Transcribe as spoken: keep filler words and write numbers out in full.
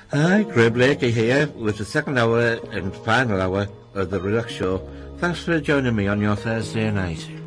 Hi, Greg Blakey here with the second hour and final hour of the Relax Show. Thanks for joining me on your Thursday night.